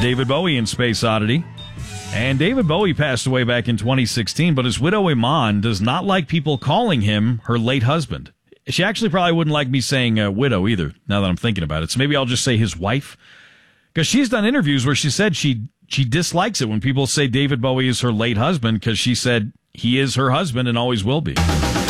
David Bowie in Space Oddity. And David Bowie passed away back in 2016, but his widow Iman does not like people calling him her late husband. She actually probably wouldn't like me saying widow either, now that I'm thinking about it. So maybe I'll just say his wife. Because she's done interviews where she said she dislikes it when people say David Bowie is her late husband, because she said he is her husband and always will be.